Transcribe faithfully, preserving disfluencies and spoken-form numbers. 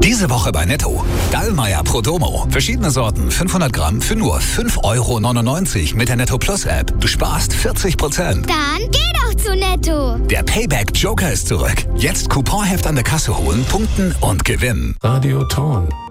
Diese Woche bei Netto. Dallmayr Pro Domo. Verschiedene Sorten, fünfhundert Gramm für nur fünf Euro neunundneunzig mit der Netto Plus App. Du sparst vierzig Prozent. Dann geh doch zu Netto. Der Payback Joker ist zurück. Jetzt Couponheft an der Kasse holen, punkten und gewinnen. Radio Thorn.